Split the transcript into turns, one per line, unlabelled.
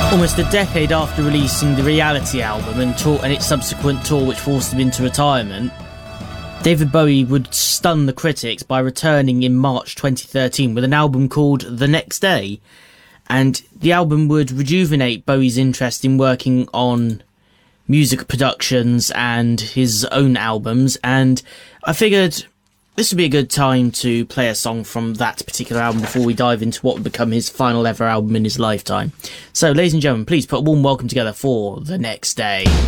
Almost a decade after releasing the Reality album and its subsequent tour which forced him into retirement, David Bowie would stun the critics by returning in March 2013 with an album called The Next Day. And the album would rejuvenate Bowie's interest in working on music productions and his own albums, and I figured this would be a good time to play a song from that particular album before we dive into what would become his final ever album in his lifetime. So, ladies and gentlemen, please put a warm welcome together for The Next Day.